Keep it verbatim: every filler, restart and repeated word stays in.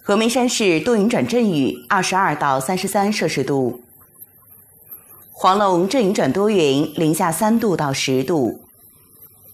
峨眉山市多云转阵雨，二十二到三十三摄氏度。黄龙阵雨转多云，零下三度到十度。